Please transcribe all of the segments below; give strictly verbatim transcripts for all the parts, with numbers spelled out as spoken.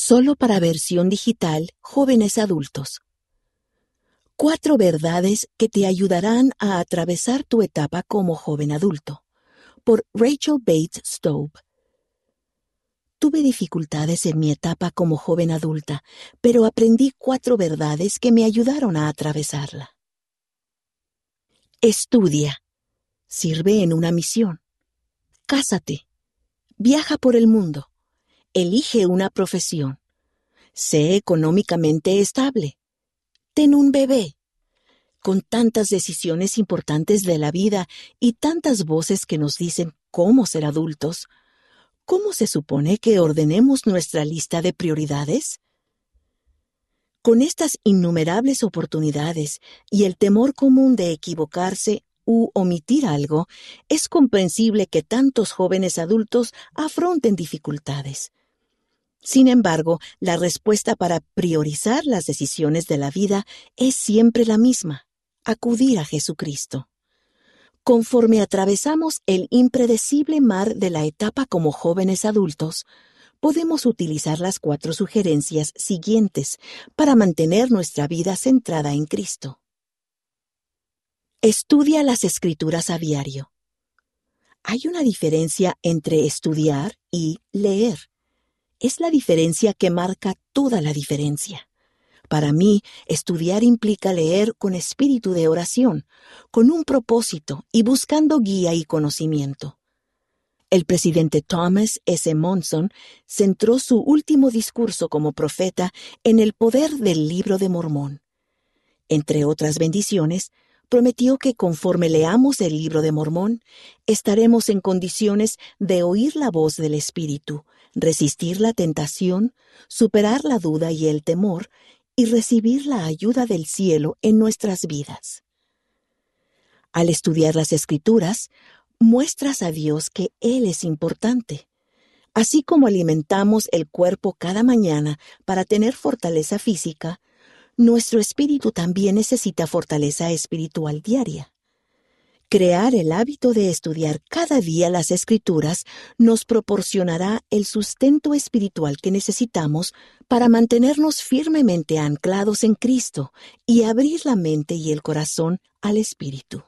Solo para versión digital, jóvenes adultos. Cuatro verdades que te ayudarán a atravesar tu etapa como joven adulto. Por Rachel Bates Stowe. Tuve dificultades en mi etapa como joven adulta, pero aprendí cuatro verdades que me ayudaron a atravesarla. Estudia. Sirve en una misión. Cásate. Viaja por el mundo. Elige una profesión. Sé económicamente estable. Ten un bebé. Con tantas decisiones importantes de la vida y tantas voces que nos dicen cómo ser adultos, ¿cómo se supone que ordenemos nuestra lista de prioridades? Con estas innumerables oportunidades y el temor común de equivocarse u omitir algo, es comprensible que tantos jóvenes adultos afronten dificultades. Sin embargo, la respuesta para priorizar las decisiones de la vida es siempre la misma: acudir a Jesucristo. Conforme atravesamos el impredecible mar de la etapa como jóvenes adultos, podemos utilizar las cuatro sugerencias siguientes para mantener nuestra vida centrada en Cristo. Estudia las Escrituras a diario. Hay una diferencia entre estudiar y leer. Es la diferencia que marca toda la diferencia. Para mí, estudiar implica leer con espíritu de oración, con un propósito y buscando guía y conocimiento. El presidente Thomas S. Monson centró su último discurso como profeta en el poder del Libro de Mormón. Entre otras bendiciones, prometió que conforme leamos el Libro de Mormón, estaremos en condiciones de oír la voz del Espíritu, resistir la tentación, superar la duda y el temor, y recibir la ayuda del cielo en nuestras vidas. Al estudiar las Escrituras, muestras a Dios que Él es importante. Así como alimentamos el cuerpo cada mañana para tener fortaleza física, nuestro espíritu también necesita fortaleza espiritual diaria. Crear el hábito de estudiar cada día las Escrituras nos proporcionará el sustento espiritual que necesitamos para mantenernos firmemente anclados en Cristo y abrir la mente y el corazón al Espíritu.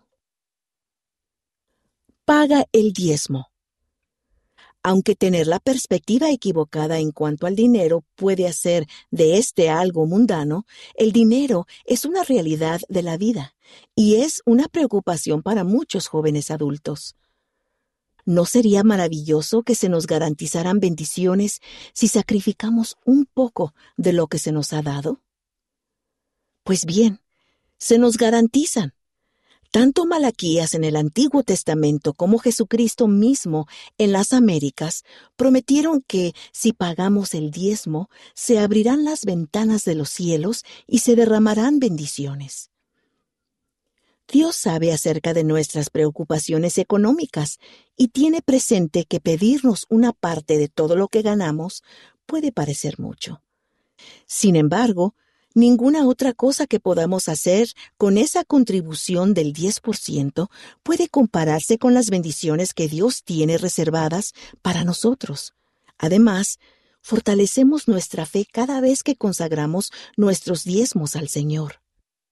Paga el diezmo. Aunque tener la perspectiva equivocada en cuanto al dinero puede hacer de este algo mundano, el dinero es una realidad de la vida y es una preocupación para muchos jóvenes adultos. ¿No sería maravilloso que se nos garantizaran bendiciones si sacrificamos un poco de lo que se nos ha dado? Pues bien, se nos garantizan. Tanto Malaquías en el Antiguo Testamento como Jesucristo mismo en las Américas prometieron que, si pagamos el diezmo, se abrirán las ventanas de los cielos y se derramarán bendiciones. Dios sabe acerca de nuestras preocupaciones económicas y tiene presente que pedirnos una parte de todo lo que ganamos puede parecer mucho. Sin embargo, ninguna otra cosa que podamos hacer con esa contribución del diez por ciento puede compararse con las bendiciones que Dios tiene reservadas para nosotros. Además, fortalecemos nuestra fe cada vez que consagramos nuestros diezmos al Señor.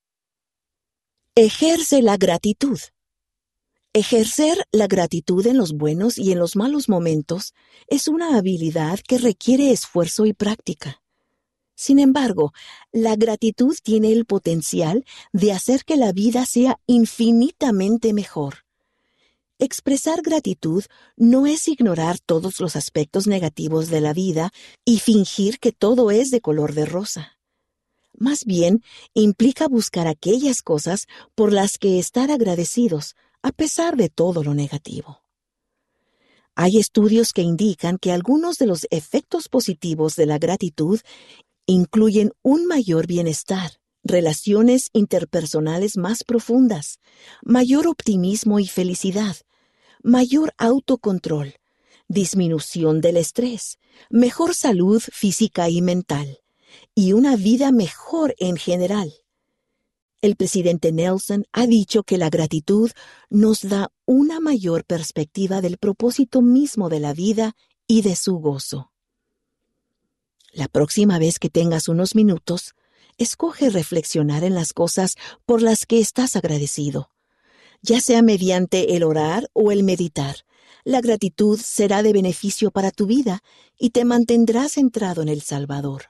Ejerce la gratitud. Ejercer la gratitud en los buenos y en los malos momentos es una habilidad que requiere esfuerzo y práctica. Sin embargo, la gratitud tiene el potencial de hacer que la vida sea infinitamente mejor. Expresar gratitud no es ignorar todos los aspectos negativos de la vida y fingir que todo es de color de rosa. Más bien, implica buscar aquellas cosas por las que estar agradecidos, a pesar de todo lo negativo. Hay estudios que indican que algunos de los efectos positivos de la gratitud incluyen un mayor bienestar, relaciones interpersonales más profundas, mayor optimismo y felicidad, mayor autocontrol, disminución del estrés, mejor salud física y mental, y una vida mejor en general. El presidente Nelson ha dicho que la gratitud nos da una mayor perspectiva del propósito mismo de la vida y de su gozo. La próxima vez que tengas unos minutos, escoge reflexionar en las cosas por las que estás agradecido. Ya sea mediante el orar o el meditar, la gratitud será de beneficio para tu vida y te mantendrá centrado en el Salvador.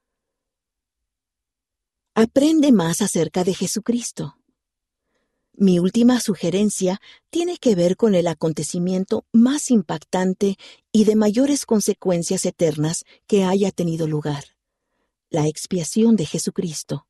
Aprende más acerca de Jesucristo. Mi última sugerencia tiene que ver con el acontecimiento más impactante y de mayores consecuencias eternas que haya tenido lugar: la expiación de Jesucristo.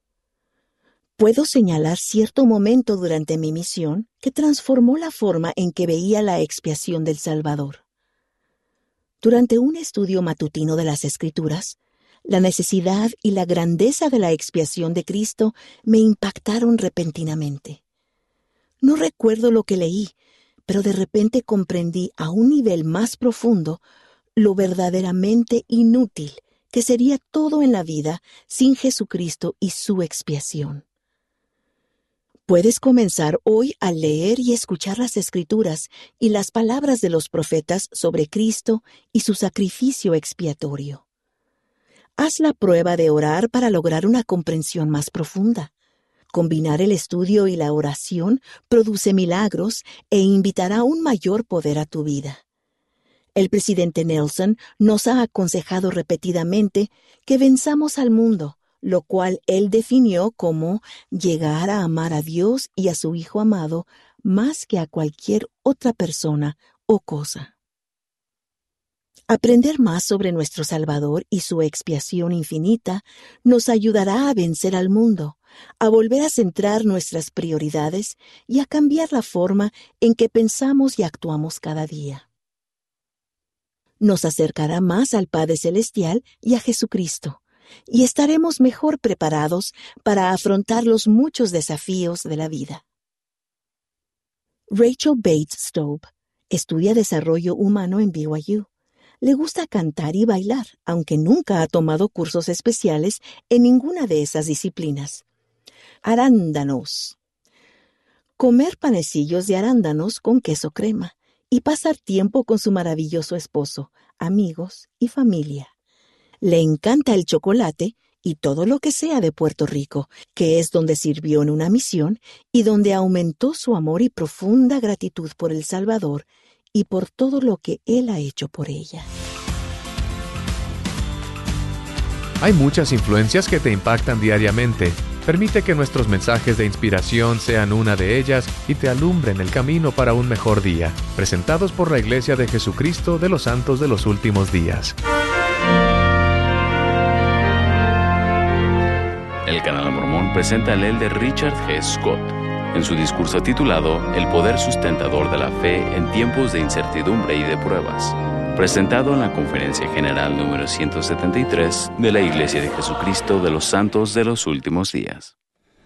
Puedo señalar cierto momento durante mi misión que transformó la forma en que veía la expiación del Salvador. Durante un estudio matutino de las Escrituras, la necesidad y la grandeza de la expiación de Cristo me impactaron repentinamente. No recuerdo lo que leí, pero de repente comprendí a un nivel más profundo lo verdaderamente inútil que sería todo en la vida sin Jesucristo y su expiación. Puedes comenzar hoy a leer y escuchar las Escrituras y las palabras de los profetas sobre Cristo y su sacrificio expiatorio. Haz la prueba de orar para lograr una comprensión más profunda. Combinar el estudio y la oración produce milagros e invitará un mayor poder a tu vida. El presidente Nelson nos ha aconsejado repetidamente que venzamos al mundo, lo cual él definió como llegar a amar a Dios y a su Hijo amado más que a cualquier otra persona o cosa. Aprender más sobre nuestro Salvador y su expiación infinita nos ayudará a vencer al mundo, a volver a centrar nuestras prioridades y a cambiar la forma en que pensamos y actuamos cada día. Nos acercará más al Padre Celestial y a Jesucristo, y estaremos mejor preparados para afrontar los muchos desafíos de la vida. Rachel Bates Stowe estudia desarrollo humano en B Y U. Le gusta cantar y bailar, aunque nunca ha tomado cursos especiales en ninguna de esas disciplinas. Arándanos. Comer panecillos de arándanos con queso crema y pasar tiempo con su maravilloso esposo, amigos y familia. Le encanta el chocolate y todo lo que sea de Puerto Rico, que es donde sirvió en una misión y donde aumentó su amor y profunda gratitud por el Salvador y por todo lo que Él ha hecho por ella. Hay muchas influencias que te impactan diariamente. Permite que nuestros mensajes de inspiración sean una de ellas y te alumbren el camino para un mejor día. Presentados por la Iglesia de Jesucristo de los Santos de los Últimos Días. El Canal Mormón presenta al elder Richard G. Scott en su discurso titulado El poder sustentador de la fe en tiempos de incertidumbre y de pruebas, presentado en la Conferencia General número ciento setenta y tres de la Iglesia de Jesucristo de los Santos de los Últimos Días.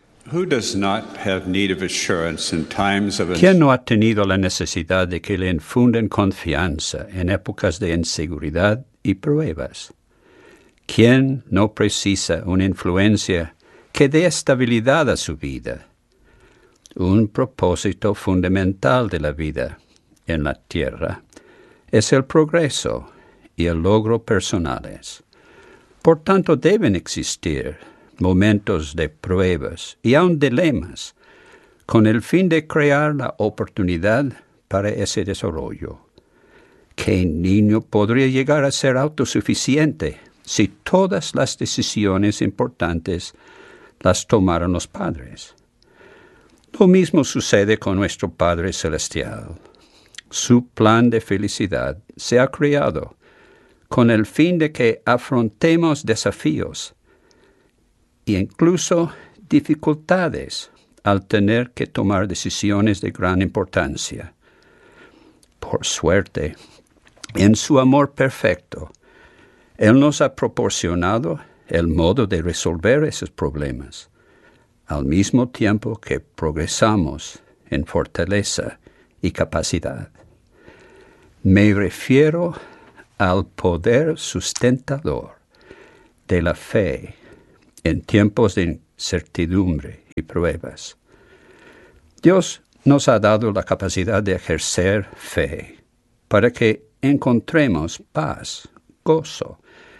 ¿Quién no ha tenido la necesidad de que le infunden confianza en épocas de inseguridad y pruebas? ¿Quién no precisa una influencia que dé estabilidad a su vida? Un propósito fundamental de la vida en la tierra es el progreso y el logro personales. Por tanto, deben existir momentos de pruebas y aun dilemas con el fin de crear la oportunidad para ese desarrollo. ¿Qué niño podría llegar a ser autosuficiente si todas las decisiones importantes las tomaran los padres? Lo mismo sucede con nuestro Padre Celestial. Su plan de felicidad se ha creado con el fin de que afrontemos desafíos e incluso dificultades al tener que tomar decisiones de gran importancia. Por suerte, en su amor perfecto, Él nos ha proporcionado el modo de resolver esos problemas, al mismo tiempo que progresamos en fortaleza y capacidad. Me refiero al poder sustentador de la fe en tiempos de incertidumbre y pruebas. Dios nos ha dado la capacidad de ejercer fe para que encontremos paz, gozo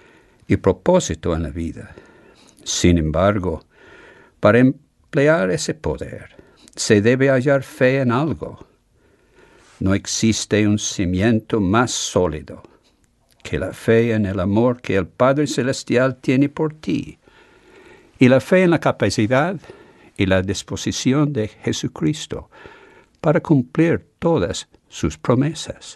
y propósito en la vida. Sin embargo, para emplear ese poder, se debe hallar fe en algo. No existe un cimiento más sólido que la fe en el amor que el Padre Celestial tiene por ti, y la fe en la capacidad y la disposición de Jesucristo para cumplir todas sus promesas.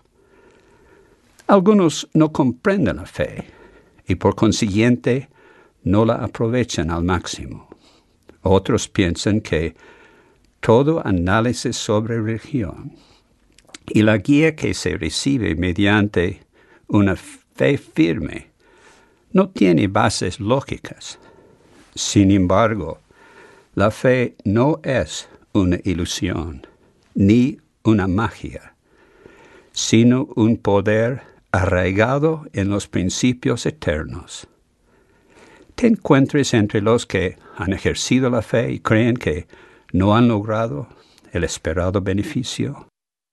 Algunos no comprenden la fe y por consiguiente no la aprovechan al máximo. Otros piensan que todo análisis sobre religión y la guía que se recibe mediante una fe firme no tiene bases lógicas. Sin embargo, la fe no es una ilusión ni una magia, sino un poder arraigado en los principios eternos. ¿Te encuentres entre los que han ejercido la fe y creen que no han logrado el esperado beneficio?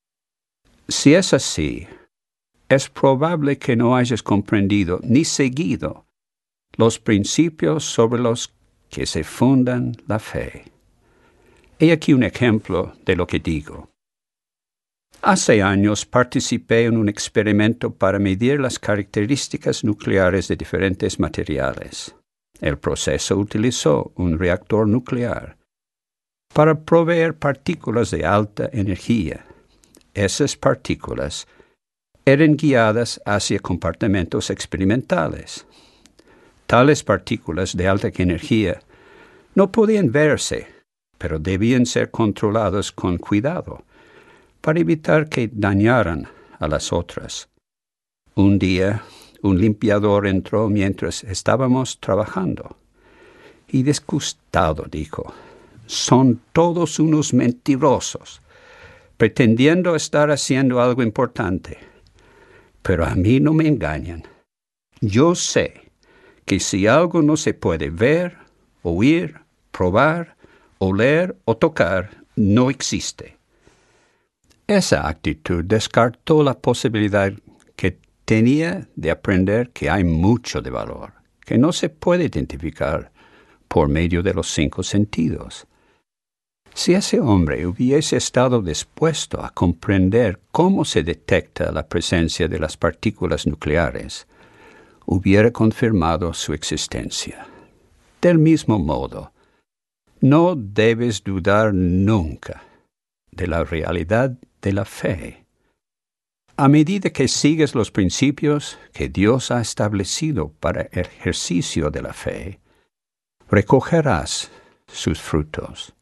Si es así, es probable que no hayas comprendido ni seguido los principios sobre los que se fundan la fe. He aquí un ejemplo de lo que digo. Hace años participé en un experimento para medir las características nucleares de diferentes materiales. El proceso utilizó un reactor nuclear para proveer partículas de alta energía. Esas partículas eran guiadas hacia compartimentos experimentales. Tales partículas de alta energía no podían verse, pero debían ser controladas con cuidado para evitar que dañaran a las otras. Un día, un limpiador entró mientras estábamos trabajando y disgustado dijo: «Son todos unos mentirosos, pretendiendo estar haciendo algo importante. Pero a mí no me engañan. Yo sé que si algo no se puede ver, oír, probar, oler o tocar, no existe». Esa actitud descartó la posibilidad que tenía de aprender que hay mucho de valor, que no se puede identificar por medio de los cinco sentidos. Si ese hombre hubiese estado dispuesto a comprender cómo se detecta la presencia de las partículas nucleares, hubiera confirmado su existencia. Del mismo modo, no debes dudar nunca de la realidad de la fe. A medida que sigues los principios que Dios ha establecido para el ejercicio de la fe, recogerás sus frutos.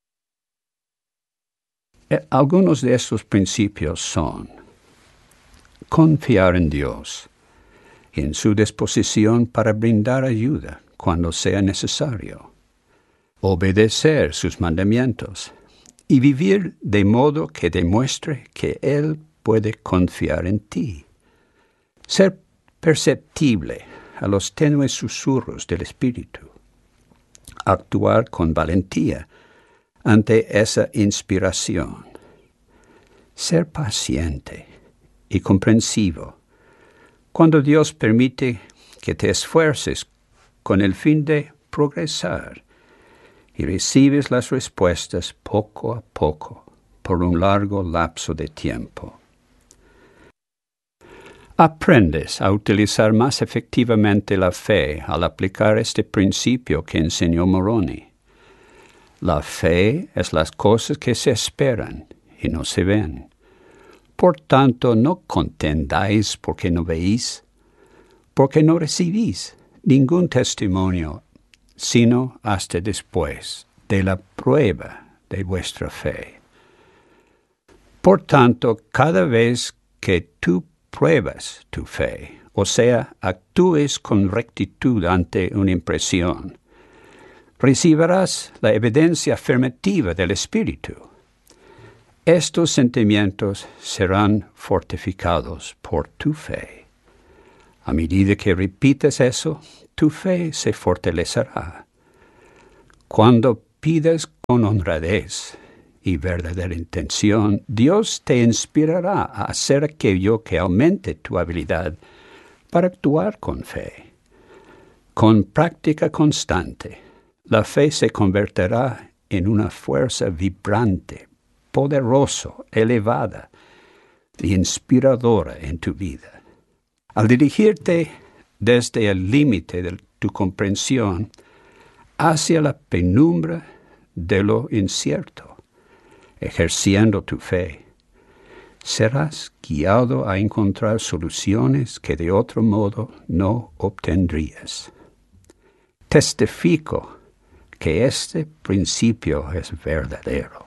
Algunos de estos principios son: confiar en Dios y en su disposición para brindar ayuda cuando sea necesario, obedecer sus mandamientos y vivir de modo que demuestre que Él puede confiar en ti, ser perceptible a los tenues susurros del Espíritu, actuar con valentía ante esa inspiración, ser paciente y comprensivo cuando Dios permite que te esfuerces con el fin de progresar y recibes las respuestas poco a poco por un largo lapso de tiempo. Aprendes a utilizar más efectivamente la fe al aplicar este principio que enseñó Moroni. La fe es las cosas que se esperan y no se ven. Por tanto, no contendáis porque no veis, porque no recibís ningún testimonio, sino hasta después de la prueba de vuestra fe. Por tanto, cada vez que tú pruebas tu fe, o sea, actúes con rectitud ante una impresión, recibirás la evidencia afirmativa del Espíritu. Estos sentimientos serán fortificados por tu fe. A medida que repites eso, tu fe se fortalecerá. Cuando pides con honradez y verdadera intención, Dios te inspirará a hacer aquello que aumente tu habilidad para actuar con fe. Con práctica constante, la fe se convertirá en una fuerza vibrante, poderosa, elevada y inspiradora en tu vida. Al dirigirte desde el límite de tu comprensión hacia la penumbra de lo incierto, ejerciendo tu fe, serás guiado a encontrar soluciones que de otro modo no obtendrías. Testifico que este principio es verdadero.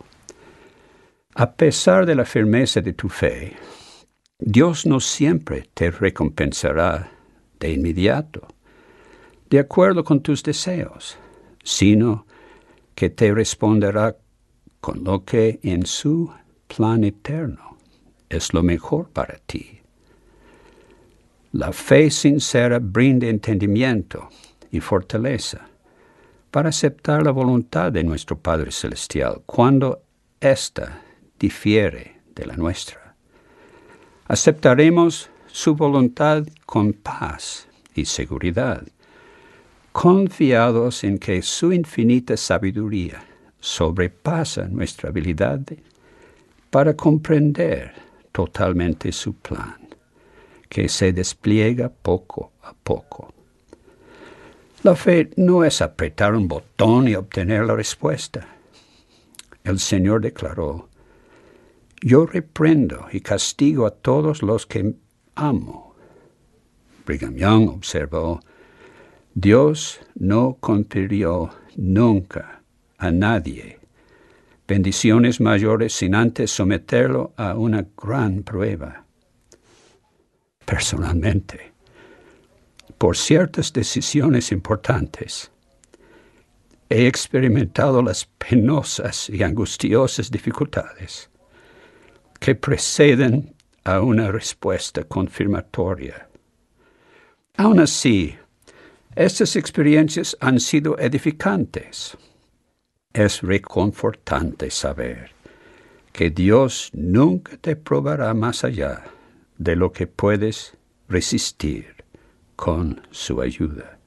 A pesar de la firmeza de tu fe, Dios no siempre te recompensará de inmediato, de acuerdo con tus deseos, sino que te responderá con lo que en su plan eterno es lo mejor para ti. La fe sincera brinda entendimiento y fortaleza para aceptar la voluntad de nuestro Padre Celestial cuando ésta difiere de la nuestra. Aceptaremos su voluntad con paz y seguridad, confiados en que su infinita sabiduría sobrepasa nuestra habilidad para comprender totalmente su plan, que se despliega poco a poco. La fe no es apretar un botón y obtener la respuesta. El Señor declaró: yo reprendo y castigo a todos los que amo. Brigham Young observó: Dios no confirió nunca a nadie bendiciones mayores sin antes someterlo a una gran prueba. Personalmente, por ciertas decisiones importantes, he experimentado las penosas y angustiosas dificultades que preceden a una respuesta confirmatoria. Aún así, estas experiencias han sido edificantes. Es reconfortante saber que Dios nunca te probará más allá de lo que puedes resistir con su ayuda.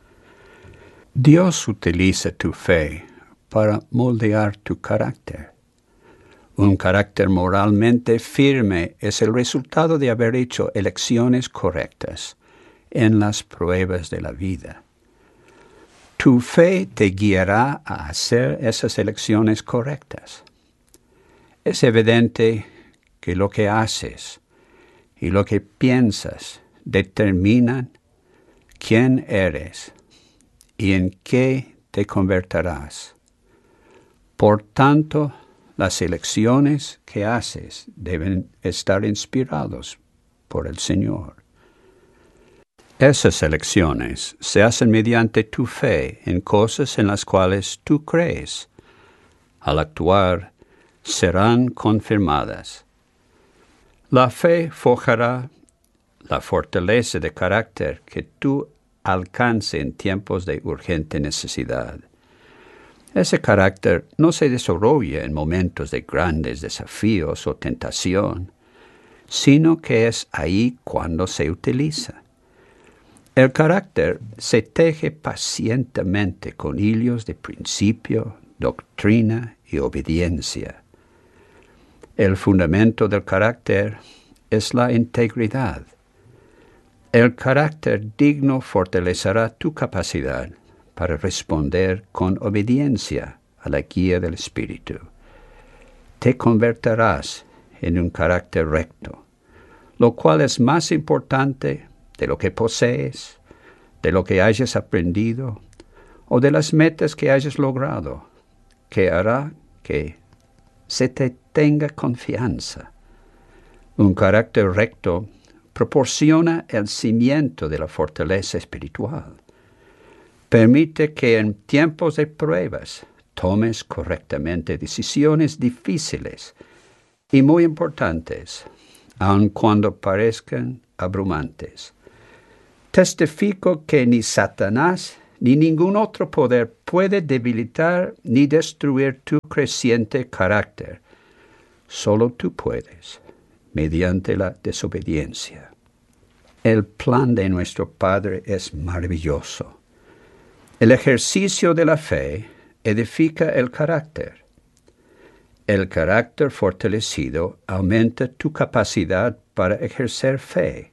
Dios utiliza tu fe para moldear tu carácter. Un carácter moralmente firme es el resultado de haber hecho elecciones correctas en las pruebas de la vida. Tu fe te guiará a hacer esas elecciones correctas. Es evidente que lo que haces y lo que piensas determinan quién eres y en qué te convertirás. Por tanto, las elecciones que haces deben estar inspirados por el Señor. Esas elecciones se hacen mediante tu fe en cosas en las cuales tú crees. Al actuar, serán confirmadas. La fe forjará la fortaleza de carácter que tú alcances en tiempos de urgente necesidad. Ese carácter no se desarrolla en momentos de grandes desafíos o tentación, sino que es ahí cuando se utiliza. El carácter se teje pacientemente con hilos de principio, doctrina y obediencia. El fundamento del carácter es la integridad. El carácter digno fortalecerá tu capacidad para responder con obediencia a la guía del Espíritu. Te convertirás en un carácter recto, lo cual es más importante de lo que posees, de lo que hayas aprendido o de las metas que hayas logrado, que hará que se te tenga confianza. Un carácter recto proporciona el cimiento de la fortaleza espiritual. Permite que en tiempos de pruebas tomes correctamente decisiones difíciles y muy importantes, aun cuando parezcan abrumantes. Testifico que ni Satanás ni ningún otro poder puede debilitar ni destruir tu creciente carácter. Solo tú puedes, mediante la desobediencia. El plan de nuestro Padre es maravilloso El ejercicio de la fe edifica el carácter. El carácter fortalecido aumenta tu capacidad para ejercer fe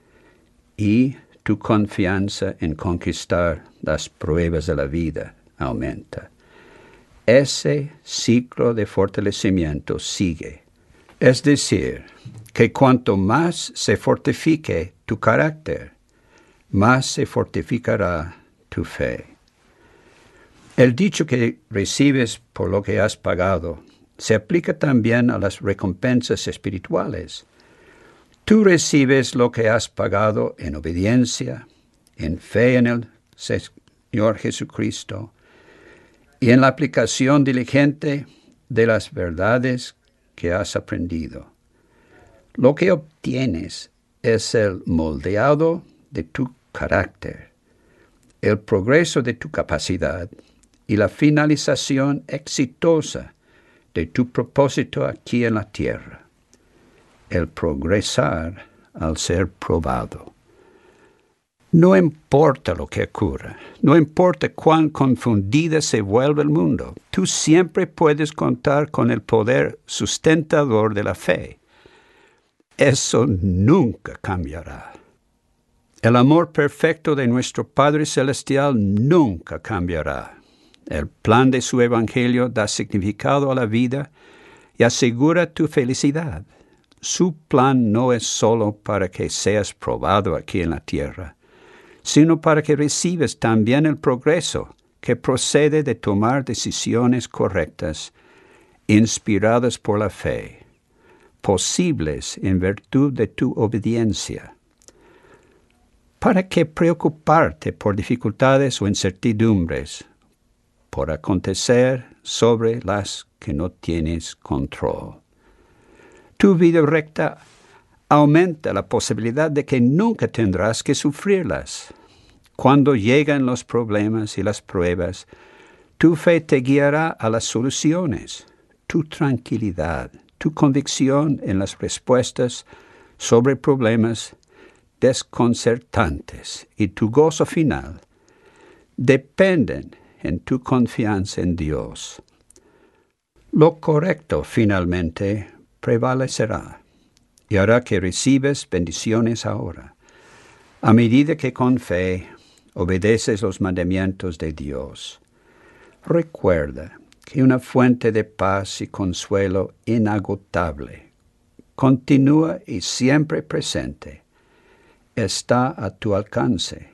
y tu confianza en conquistar las pruebas de la vida aumenta. Ese ciclo de fortalecimiento sigue. Es decir, que cuanto más se fortifique tu carácter, más se fortificará tu fe. El dicho que recibes por lo que has pagado se aplica también a las recompensas espirituales. Tú recibes lo que has pagado en obediencia, en fe en el Señor Jesucristo y en la aplicación diligente de las verdades que has aprendido. Lo que obtienes es el moldeado de tu carácter, el progreso de tu capacidad y la finalización exitosa de tu propósito aquí en la tierra, el progresar al ser probado. No importa lo que ocurra, no importa cuán confundida se vuelva el mundo, tú siempre puedes contar con el poder sustentador de la fe. Eso nunca cambiará. El amor perfecto de nuestro Padre Celestial nunca cambiará. El plan de su Evangelio da significado a la vida y asegura tu felicidad. Su plan no es solo para que seas probado aquí en la tierra, sino para que recibas también el progreso que procede de tomar decisiones correctas, inspiradas por la fe, posibles en virtud de tu obediencia. ¿Para qué preocuparte por dificultades o incertidumbres, por acontecer sobre las que no tienes control? Tu vida recta aumenta la posibilidad de que nunca tendrás que sufrirlas. Cuando llegan los problemas y las pruebas, tu fe te guiará a las soluciones. Tu tranquilidad, tu convicción en las respuestas sobre problemas desconcertantes y tu gozo final dependen en tu confianza en Dios. Lo correcto finalmente prevalecerá y hará que recibes bendiciones ahora, a medida que con fe obedeces los mandamientos de Dios. Recuerda que una fuente de paz y consuelo inagotable, continua y siempre presente, está a tu alcance.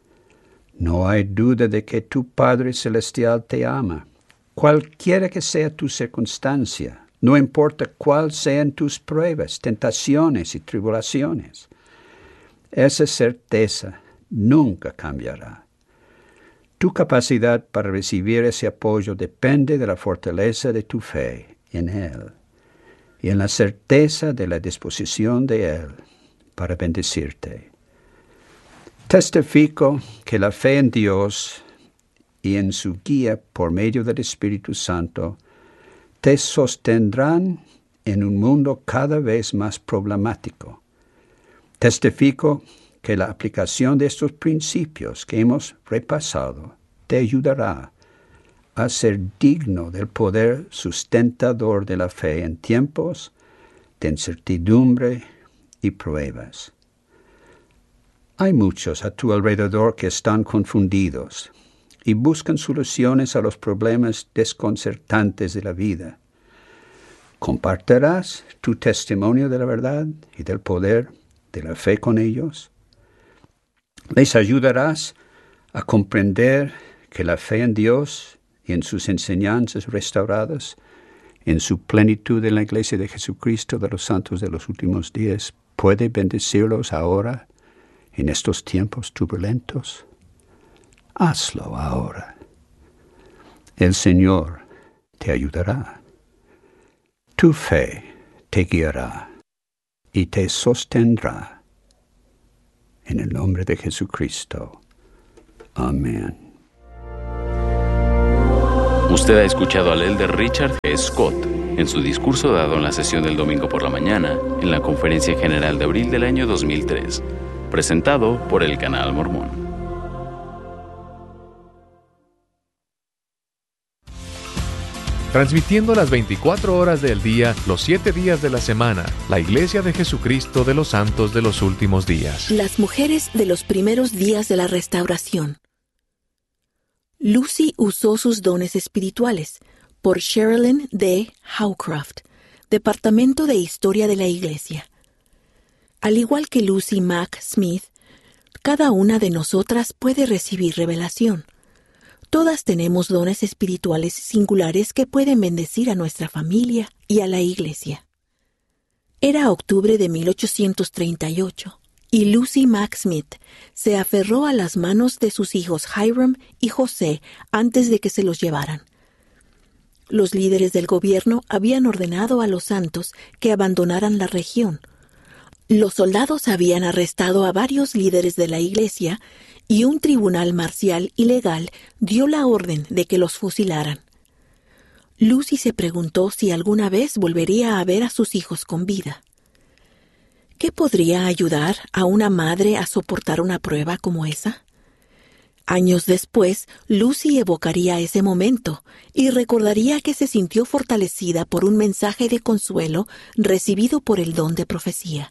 No hay duda de que tu Padre Celestial te ama, cualquiera que sea tu circunstancia, no importa cuáles sean tus pruebas, tentaciones y tribulaciones. Esa certeza nunca cambiará. Tu capacidad para recibir ese apoyo depende de la fortaleza de tu fe en Él y en la certeza de la disposición de Él para bendecirte. Testifico que la fe en Dios y en su guía por medio del Espíritu Santo te sostendrán en un mundo cada vez más problemático. Testifico que la aplicación de estos principios que hemos repasado te ayudará a ser digno del poder sustentador de la fe en tiempos de incertidumbre y pruebas. Hay muchos a tu alrededor que están confundidos y buscan soluciones a los problemas desconcertantes de la vida. ¿Compartirás tu testimonio de la verdad y del poder de la fe con ellos? ¿Les ayudarás a comprender que la fe en Dios y en sus enseñanzas restauradas, en su plenitud en la Iglesia de Jesucristo de los Santos de los Últimos Días, puede bendecirlos ahora, en estos tiempos turbulentos? Hazlo ahora. El Señor te ayudará. Tu fe te guiará y te sostendrá. En el nombre de Jesucristo. Amén. Usted ha escuchado al elder Richard G. Scott en su discurso dado en la sesión del domingo por la mañana en la Conferencia General de abril del año dos mil tres, presentado por el Canal Mormón. transmitiendo las veinticuatro horas del día, los siete días de la semana, la Iglesia de Jesucristo de los Santos de los Últimos Días. Las mujeres de los primeros días de la restauración. Lucy usó sus dones espirituales, por Sherilyn D. Howcroft, Departamento de Historia de la Iglesia. Al igual que Lucy Mack Smith, cada una de nosotras puede recibir revelación. Todas tenemos dones espirituales singulares que pueden bendecir a nuestra familia y a la Iglesia. Era octubre de mil ochocientos treinta y ocho, y Lucy Mack Smith se aferró a las manos de sus hijos Hiram y José antes de que se los llevaran. Los líderes del gobierno habían ordenado a los santos que abandonaran la región. Los soldados habían arrestado a varios líderes de la Iglesia y un tribunal marcial y legal dio la orden de que los fusilaran. Lucy se preguntó si alguna vez volvería a ver a sus hijos con vida. ¿Qué podría ayudar a una madre a soportar una prueba como esa? Años después, Lucy evocaría ese momento y recordaría que se sintió fortalecida por un mensaje de consuelo recibido por el don de profecía.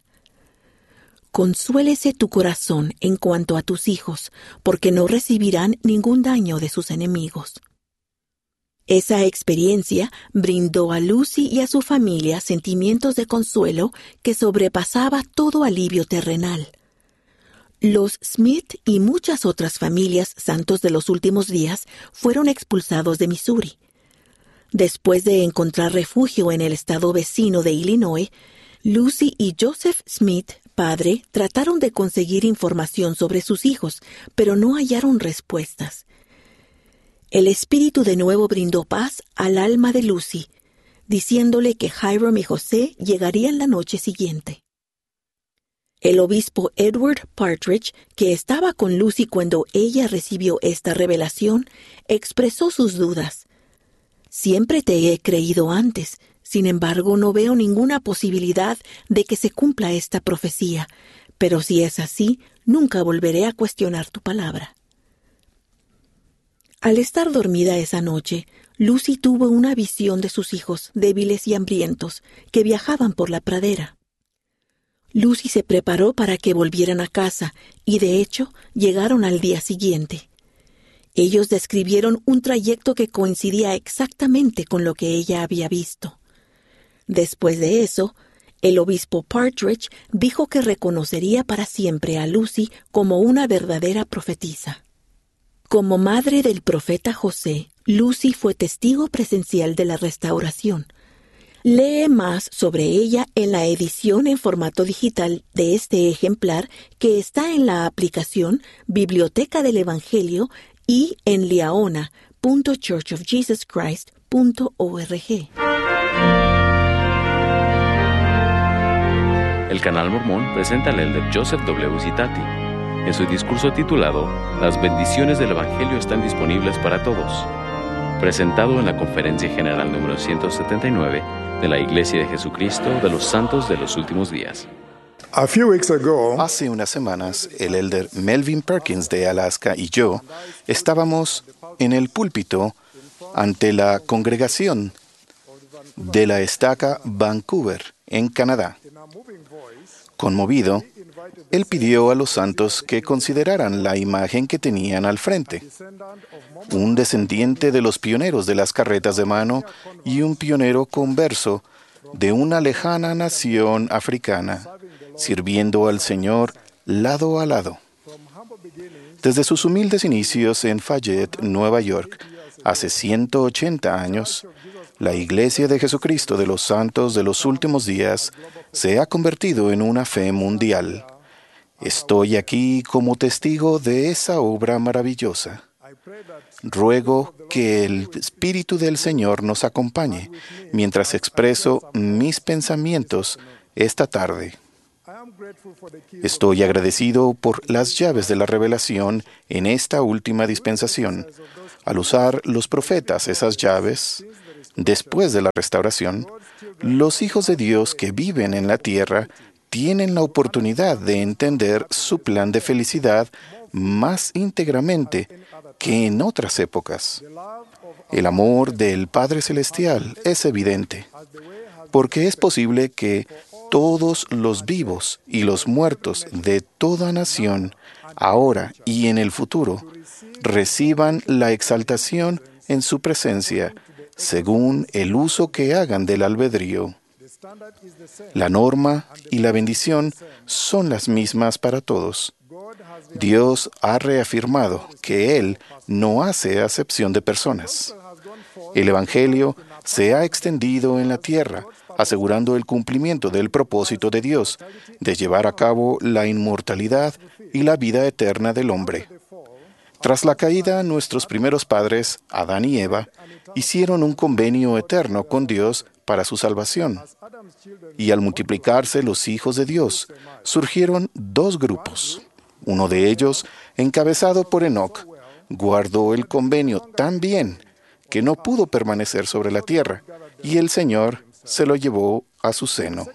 Consuélese tu corazón en cuanto a tus hijos, porque no recibirán ningún daño de sus enemigos. Esa experiencia brindó a Lucy y a su familia sentimientos de consuelo que sobrepasaba todo alivio terrenal. Los Smith y muchas otras familias santos de los últimos días fueron expulsados de Missouri. Después de encontrar refugio en el estado vecino de Illinois, Lucy y Joseph Smith, padre, trataron de conseguir información sobre sus hijos, pero no hallaron respuestas. El Espíritu de nuevo brindó paz al alma de Lucy, diciéndole que Hiram y José llegarían la noche siguiente. El obispo Edward Partridge, que estaba con Lucy cuando ella recibió esta revelación, expresó sus dudas. Siempre te he creído antes, sin embargo no veo ninguna posibilidad de que se cumpla esta profecía, pero si es así, nunca volveré a cuestionar tu palabra. Al estar dormida esa noche, Lucy tuvo una visión de sus hijos débiles y hambrientos que viajaban por la pradera. Lucy se preparó para que volvieran a casa y, de hecho, llegaron al día siguiente. Ellos describieron un trayecto que coincidía exactamente con lo que ella había visto. Después de eso, el obispo Partridge dijo que reconocería para siempre a Lucy como una verdadera profetisa. Como madre del profeta José, Lucy fue testigo presencial de la restauración. Lee más sobre ella en la edición en formato digital de este ejemplar que está en la aplicación Biblioteca del Evangelio y en liaona punto church of jesus christ punto org. El Canal Mormón presenta al elder Joseph W. Zitati en su discurso titulado Las bendiciones del Evangelio están disponibles para todos, presentado en la Conferencia General número ciento setenta y nueve de la Iglesia de Jesucristo de los Santos de los Últimos Días. A few weeks ago, Hace unas semanas, el elder Melvin Perkins de Alaska y yo estábamos en el púlpito ante la congregación de la estaca Vancouver, en Canadá. Conmovido, él pidió a los santos que consideraran la imagen que tenían al frente. Un descendiente de los pioneros de las carretas de mano y un pionero converso de una lejana nación africana, sirviendo al Señor lado a lado. Desde sus humildes inicios en Fayette, Nueva York, hace ciento ochenta años, la Iglesia de Jesucristo de los Santos de los Últimos Días se ha convertido en una fe mundial. Estoy aquí como testigo de esa obra maravillosa. Ruego que el Espíritu del Señor nos acompañe mientras expreso mis pensamientos esta tarde. Estoy agradecido por las llaves de la revelación en esta última dispensación. Al usar los profetas esas llaves, después de la restauración, los hijos de Dios que viven en la tierra tienen la oportunidad de entender su plan de felicidad más íntegramente que en otras épocas. El amor del Padre Celestial es evidente, porque es posible que todos los vivos y los muertos de toda nación, ahora y en el futuro, reciban la exaltación en su presencia, según el uso que hagan del albedrío. La norma y la bendición son las mismas para todos. Dios ha reafirmado que Él no hace acepción de personas. El Evangelio se ha extendido en la tierra, asegurando el cumplimiento del propósito de Dios de llevar a cabo la inmortalidad y la vida eterna del hombre. Tras la caída, nuestros primeros padres, Adán y Eva, hicieron un convenio eterno con Dios para su salvación. Y al multiplicarse los hijos de Dios, surgieron dos grupos. Uno de ellos, encabezado por Enoc, guardó el convenio tan bien que no pudo permanecer sobre la tierra, y el Señor se lo llevó a su seno.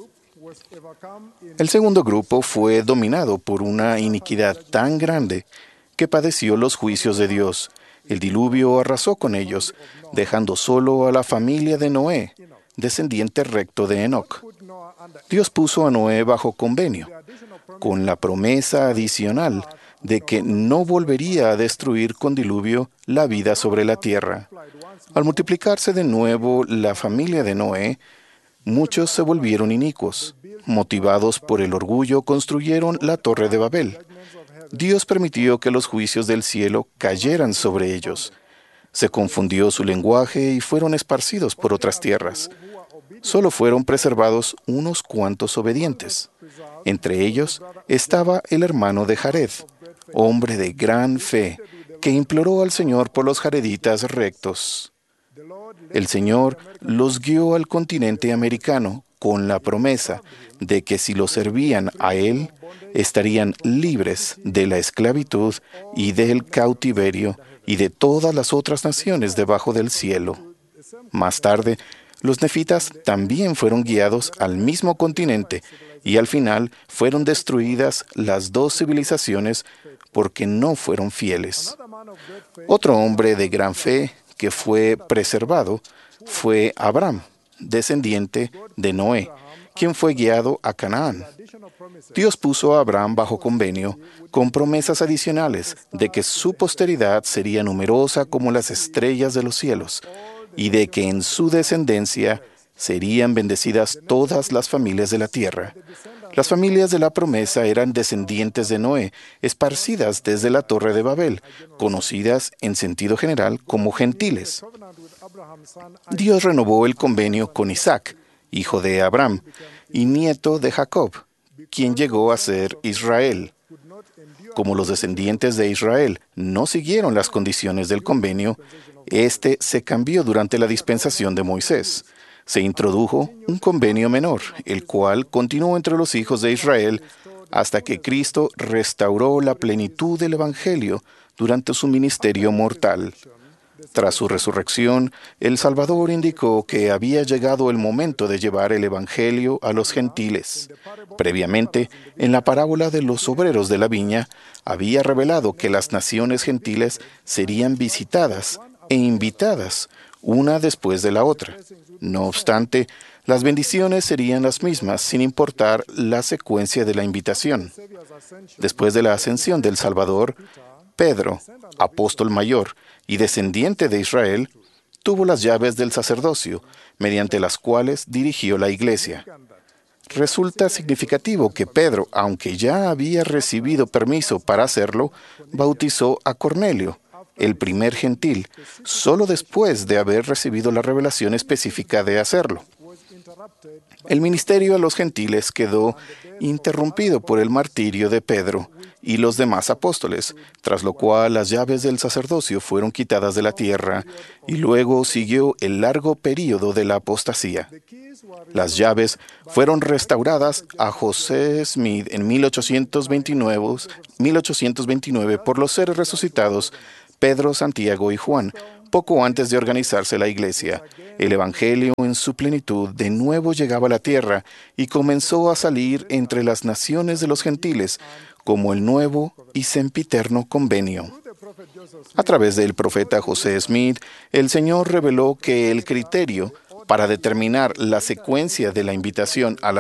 El segundo grupo fue dominado por una iniquidad tan grande que padeció los juicios de Dios. El diluvio arrasó con ellos, dejando solo a la familia de Noé, descendiente recto de Enoc. Dios puso a Noé bajo convenio, con la promesa adicional de que no volvería a destruir con diluvio la vida sobre la tierra. Al multiplicarse de nuevo la familia de Noé, muchos se volvieron inicuos. Motivados por el orgullo, construyeron la Torre de Babel. Dios permitió que los juicios del cielo cayeran sobre ellos. Se confundió su lenguaje y fueron esparcidos por otras tierras. Solo fueron preservados unos cuantos obedientes. Entre ellos estaba el hermano de Jared, hombre de gran fe, que imploró al Señor por los jareditas rectos. El Señor los guió al continente americano con la promesa de que si lo servían a Él, estarían libres de la esclavitud y del cautiverio y de todas las otras naciones debajo del cielo. Más tarde, los nefitas también fueron guiados al mismo continente y al final fueron destruidas las dos civilizaciones porque no fueron fieles. Otro hombre de gran fe que fue preservado fue Abraham, descendiente de Noé, quien fue guiado a Canaán. Dios puso a Abraham bajo convenio con promesas adicionales de que su posteridad sería numerosa como las estrellas de los cielos y de que en su descendencia serían bendecidas todas las familias de la tierra. Las familias de la promesa eran descendientes de Noé, esparcidas desde la Torre de Babel, conocidas en sentido general como gentiles. Dios renovó el convenio con Isaac, hijo de Abraham, y nieto de Jacob, quien llegó a ser Israel. Como los descendientes de Israel no siguieron las condiciones del convenio, este se cambió durante la dispensación de Moisés. Se introdujo un convenio menor, el cual continuó entre los hijos de Israel hasta que Cristo restauró la plenitud del Evangelio durante su ministerio mortal. Tras su resurrección, el Salvador indicó que había llegado el momento de llevar el Evangelio a los gentiles. Previamente, en la parábola de los obreros de la viña, había revelado que las naciones gentiles serían visitadas e invitadas una después de la otra. No obstante, las bendiciones serían las mismas sin importar la secuencia de la invitación. Después de la ascensión del Salvador, Pedro, apóstol mayor y descendiente de Israel, tuvo las llaves del sacerdocio, mediante las cuales dirigió la iglesia. Resulta significativo que Pedro, aunque ya había recibido permiso para hacerlo, bautizó a Cornelio, el primer gentil, solo después de haber recibido la revelación específica de hacerlo. El ministerio a los gentiles quedó interrumpido por el martirio de Pedro y los demás apóstoles, tras lo cual las llaves del sacerdocio fueron quitadas de la tierra, y luego siguió el largo período de la apostasía. Las llaves fueron restauradas a José Smith en mil ochocientos veintinueve, mil ochocientos veintinueve por los seres resucitados, Pedro, Santiago y Juan, poco antes de organizarse la iglesia. El Evangelio en su plenitud de nuevo llegaba a la tierra y comenzó a salir entre las naciones de los gentiles como el nuevo y sempiterno convenio. A través del profeta José Smith, el Señor reveló que el criterio para determinar la secuencia de la invitación a la